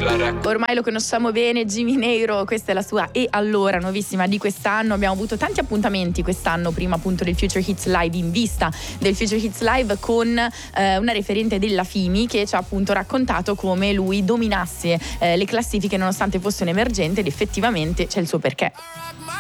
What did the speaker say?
Ormai lo conosciamo bene, Jimmy Neiro, questa è la sua E allora, nuovissima di quest'anno. Abbiamo avuto tanti appuntamenti quest'anno, prima appunto del Future Hits Live, in vista del Future Hits Live, con una referente della FIMI che ci ha appunto raccontato come lui dominasse le classifiche nonostante fosse un emergente, ed effettivamente c'è il suo perché.